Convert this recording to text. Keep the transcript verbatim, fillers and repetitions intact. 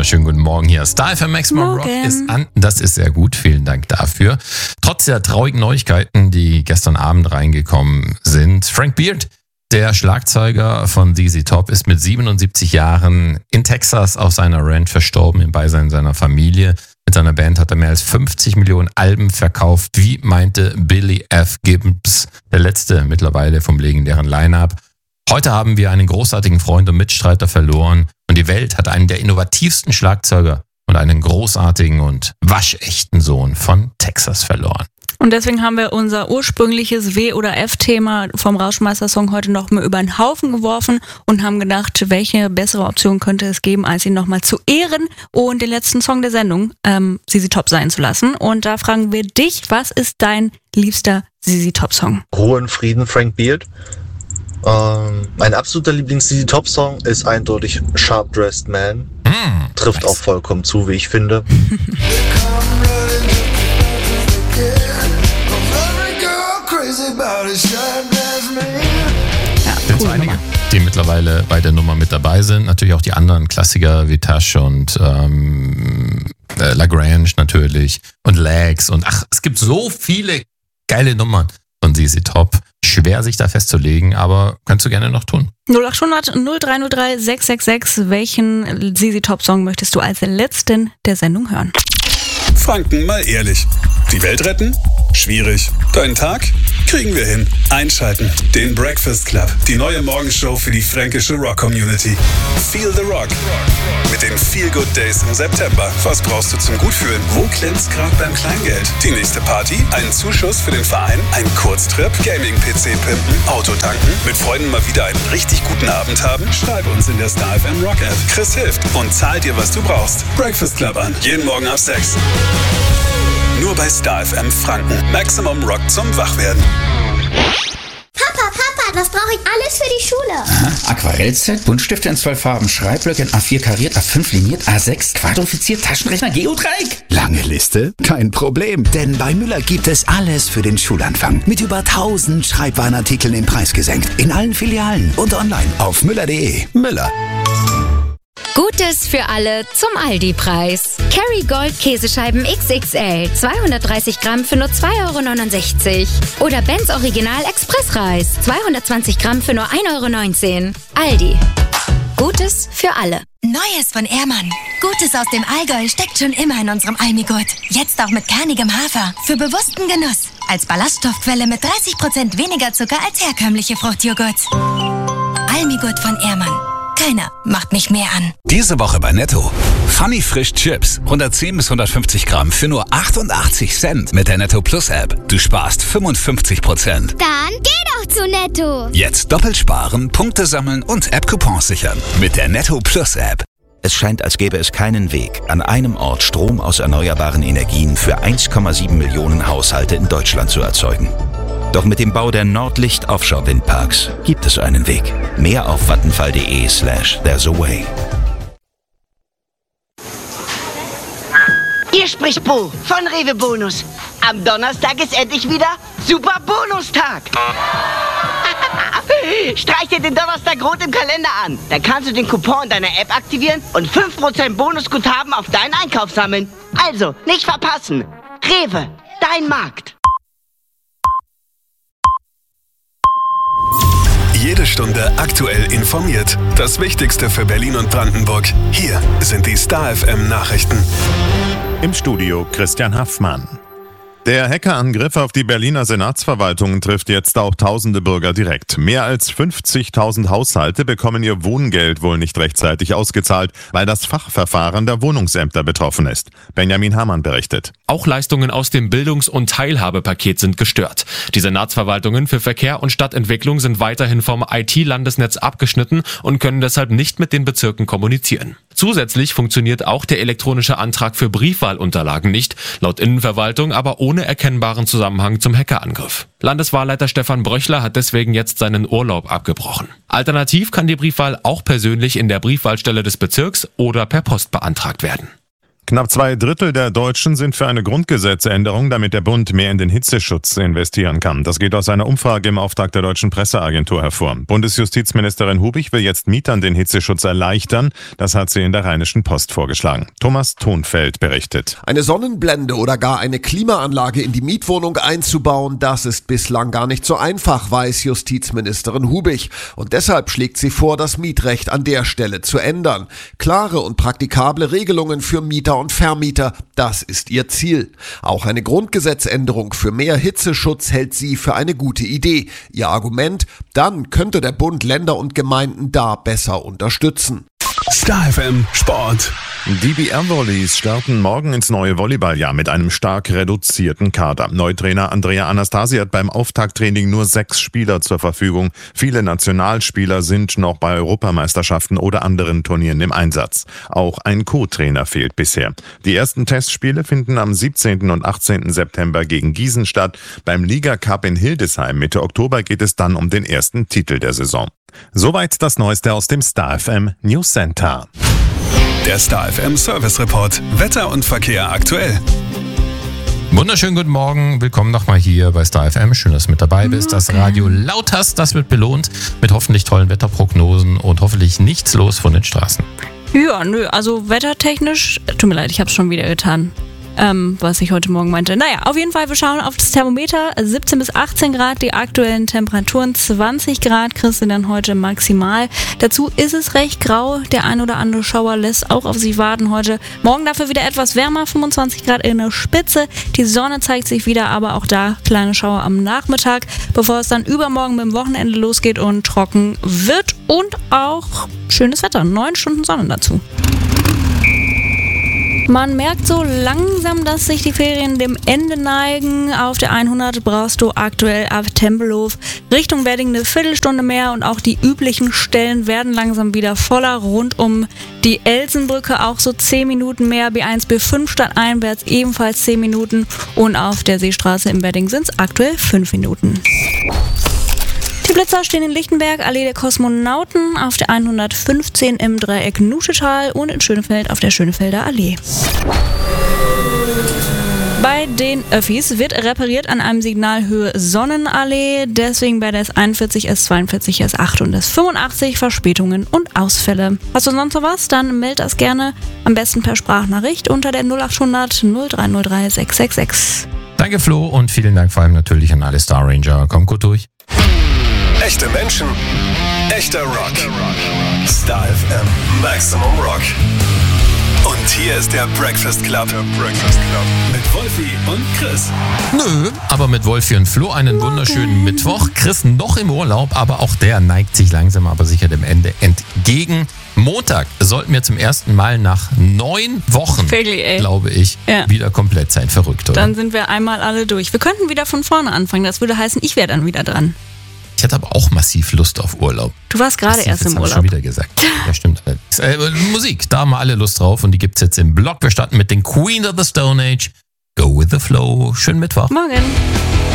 wunderschönen guten Morgen hier. Star F M Maximum Rock ist an. Das ist sehr gut. Vielen Dank dafür. Trotz der traurigen Neuigkeiten, die gestern Abend reingekommen sind. Frank Beard, der Schlagzeuger von Z Z Top, ist mit siebenundsiebzig Jahren in Texas auf seiner Ranch verstorben, im Beisein seiner Familie. Mit seiner Band hat er mehr als fünfzig Millionen Alben verkauft. Wie meinte Billy F. Gibbons, der letzte mittlerweile vom legendären Line-Up. Heute haben wir einen großartigen Freund und Mitstreiter verloren und die Welt hat einen der innovativsten Schlagzeuger und einen großartigen und waschechten Sohn von Texas verloren. Und deswegen haben wir unser ursprüngliches W- oder F-Thema vom Rauschmeister-Song heute noch mal über den Haufen geworfen und haben gedacht, welche bessere Option könnte es geben, als ihn nochmal zu ehren und den letzten Song der Sendung ähm, Z Z Top sein zu lassen. Und da fragen wir dich, was ist dein liebster Z Z Top-Song? Ruhe und Frieden, Frank Beard. Ähm, mein absoluter Lieblings-Z Z Top-Song ist eindeutig Sharp Dressed Man. Mm, Trifft nice. Auch vollkommen zu, wie ich finde. Ja, cool, einige, die mittlerweile bei der Nummer mit dabei sind. Natürlich auch die anderen Klassiker wie Tash und ähm, äh, Lagrange natürlich und Legs. Und ach, es gibt so viele geile Nummern von Z Z Top. Schwer sich da festzulegen, aber kannst du gerne noch tun. null acht hundert null drei null drei sechs sechs sechs. Welchen Z Z Top Song möchtest du als letzten der Sendung hören? Franken, mal ehrlich. Die Welt retten? Schwierig. Deinen Tag? Kriegen wir hin. Einschalten. Den Breakfast Club. Die neue Morgenshow für die fränkische Rock-Community. Feel the Rock. Mit den Feel Good Days im September. Was brauchst du zum Gutfühlen? Wo klemmt's gerade beim Kleingeld? Die nächste Party? Einen Zuschuss für den Verein? Ein Kurztrip? Gaming-P C pimpen? Auto tanken? Mit Freunden mal wieder einen richtig guten Abend haben? Schreib uns in der Star F M Rock App. Chris hilft und zahlt dir, was du brauchst. Breakfast Club an. Jeden Morgen ab sechs. Nur bei Star F M Franken. Maximum Rock zum Wachwerden. Papa, Papa, was brauche ich alles für die Schule? Aha, Aquarellset, Buntstifte in zwölf Farben, Schreibblöcke in A vier kariert, A fünf liniert, A sechs quadrifiziert, Taschenrechner, Geodreieck. Lange Liste? Kein Problem, denn bei Müller gibt es alles für den Schulanfang. Mit über tausend Schreibwarenartikeln im Preis gesenkt. In allen Filialen und online auf müller punkt de. Müller. Gutes für alle zum Aldi-Preis. Kerrygold Käsescheiben X X L, zweihundertdreißig Gramm für nur zwei Euro neunundsechzig. Oder Benz Original Expressreis, zweihundertzwanzig Gramm für nur ein Euro neunzehn. Aldi. Gutes für alle. Neues von Ehrmann. Gutes aus dem Allgäu steckt schon immer in unserem Almigurt. Jetzt auch mit kernigem Hafer. Für bewussten Genuss. Als Ballaststoffquelle mit dreißig Prozent weniger Zucker als herkömmliche Fruchtjoghurts. Almigurt von Ehrmann. Keiner macht mich mehr an. Diese Woche bei Netto. Funny Frisch Chips. hundertzehn bis hundertfünfzig Gramm für nur achtundachtzig Cent mit der Netto Plus App. Du sparst fünfundfünfzig Prozent. Dann geh doch zu Netto. Jetzt doppelt sparen, Punkte sammeln und App-Coupons sichern. Mit der Netto Plus App. Es scheint, als gäbe es keinen Weg, an einem Ort Strom aus erneuerbaren Energien für eins Komma sieben Millionen Haushalte in Deutschland zu erzeugen. Doch mit dem Bau der Nordlicht Offshore Windparks gibt es einen Weg. Mehr auf vattenfall.de slash there's a way. Hier spricht Bo von Rewe Bonus. Am Donnerstag ist endlich wieder Super Bonustag. Streich dir den Donnerstag rot im Kalender an. Dann kannst du den Coupon in deiner App aktivieren und fünf Prozent Bonusguthaben auf deinen Einkauf sammeln. Also, nicht verpassen. Rewe, dein Markt. Jede Stunde aktuell informiert. Das Wichtigste für Berlin und Brandenburg. Hier sind die Star F M Nachrichten. Im Studio Christian Haffmann. Der Hackerangriff auf die Berliner Senatsverwaltung trifft jetzt auch tausende Bürger direkt. Mehr als fünfzigtausend Haushalte bekommen ihr Wohngeld wohl nicht rechtzeitig ausgezahlt, weil das Fachverfahren der Wohnungsämter betroffen ist. Benjamin Hamann berichtet. Auch Leistungen aus dem Bildungs- und Teilhabepaket sind gestört. Die Senatsverwaltungen für Verkehr und Stadtentwicklung sind weiterhin vom I T-Landesnetz abgeschnitten und können deshalb nicht mit den Bezirken kommunizieren. Zusätzlich funktioniert auch der elektronische Antrag für Briefwahlunterlagen nicht, laut Innenverwaltung aber ohne erkennbaren Zusammenhang zum Hackerangriff. Landeswahlleiter Stefan Bröchler hat deswegen jetzt seinen Urlaub abgebrochen. Alternativ kann die Briefwahl auch persönlich in der Briefwahlstelle des Bezirks oder per Post beantragt werden. Knapp zwei Drittel der Deutschen sind für eine Grundgesetzänderung, damit der Bund mehr in den Hitzeschutz investieren kann. Das geht aus einer Umfrage im Auftrag der Deutschen Presseagentur hervor. Bundesjustizministerin Hubich will jetzt Mietern den Hitzeschutz erleichtern. Das hat sie in der Rheinischen Post vorgeschlagen. Thomas Thonfeld berichtet. Eine Sonnenblende oder gar eine Klimaanlage in die Mietwohnung einzubauen, das ist bislang gar nicht so einfach, weiß Justizministerin Hubich. Und deshalb schlägt sie vor, das Mietrecht an der Stelle zu ändern. Klare und praktikable Regelungen für Mieter und Vermieter, das ist ihr Ziel. Auch eine Grundgesetzänderung für mehr Hitzeschutz hält sie für eine gute Idee. Ihr Argument, dann könnte der Bund Länder und Gemeinden da besser unterstützen. Star F M Sport. Die B R-Volleys starten morgen ins neue Volleyballjahr mit einem stark reduzierten Kader. Neutrainer Andrea Anastasi hat beim Auftakttraining nur sechs Spieler zur Verfügung. Viele Nationalspieler sind noch bei Europameisterschaften oder anderen Turnieren im Einsatz. Auch ein Co-Trainer fehlt bisher. Die ersten Testspiele finden am siebzehnten und achtzehnten September gegen Gießen statt. Beim Liga-Cup in Hildesheim Mitte Oktober geht es dann um den ersten Titel der Saison. Soweit das Neueste aus dem Star F M News Center. Der Star F M Service Report. Wetter und Verkehr aktuell. Wunderschönen guten Morgen. Willkommen nochmal hier bei Star F M. Schön, dass du mit dabei bist. Das Radio laut hast, das wird belohnt mit hoffentlich tollen Wetterprognosen und hoffentlich nichts los von den Straßen. Ja, nö, also wettertechnisch, tut mir leid, ich hab's schon wieder getan. Ähm, was ich heute Morgen meinte. Naja, auf jeden Fall, wir schauen auf das Thermometer. siebzehn bis achtzehn Grad, die aktuellen Temperaturen zwanzig Grad kriegst du dann heute maximal. Dazu ist es recht grau. Der ein oder andere Schauer lässt auch auf sich warten heute. Morgen dafür wieder etwas wärmer, fünfundzwanzig Grad in der Spitze. Die Sonne zeigt sich wieder, aber auch da kleine Schauer am Nachmittag, bevor es dann übermorgen mit dem Wochenende losgeht und trocken wird. Und auch schönes Wetter, neun Stunden Sonne dazu. Man merkt so langsam, dass sich die Ferien dem Ende neigen. Auf der hundert brauchst du aktuell ab Tempelhof Richtung Wedding eine Viertelstunde mehr und auch die üblichen Stellen werden langsam wieder voller. Rund um die Elsenbrücke auch so zehn Minuten mehr. B eins, B fünf stadteinwärts ebenfalls zehn Minuten und auf der Seestraße im Wedding sind es aktuell fünf Minuten. Die Blitzer stehen in Lichtenberg, Allee der Kosmonauten, auf der hundertfünfzehn im Dreieck Nuschetal und in Schönefeld auf der Schönefelder Allee. Bei den Öffis wird repariert an einem Signalhöhe Sonnenallee, deswegen bei der S einundvierzig, S zweiundvierzig, S acht und S fünfundachtzig Verspätungen und Ausfälle. Hast du sonst noch was? Dann meld das gerne, am besten per Sprachnachricht unter der null achthundert null drei null drei sechs sechs sechs. Danke Flo und vielen Dank vor allem natürlich an alle Star Ranger. Komm gut durch. Echte Menschen, echter Rock. Star F M Maximum Rock. Und hier ist der Breakfast Club. Der Breakfast Club. Mit Wolfi und Chris. Nö, aber mit Wolfi und Flo einen Morgen. Wunderschönen Mittwoch. Chris noch im Urlaub, aber auch der neigt sich langsam aber sicher dem Ende entgegen. Montag sollten wir zum ersten Mal nach neun Wochen, Fegli, glaube ich, ja. wieder komplett sein. Verrückt, oder? Dann sind wir einmal alle durch. Wir könnten wieder von vorne anfangen. Das würde heißen, ich wäre dann wieder dran. Ich hatte aber auch massiv Lust auf Urlaub. Du warst gerade erst im Urlaub. Das habe ich schon wieder gesagt. Ja, stimmt. Äh, Musik, da haben wir alle Lust drauf und die gibt's jetzt im Blog. Wir starten mit den Queen of the Stone Age. Go with the Flow. Schönen Mittwoch. Morgen.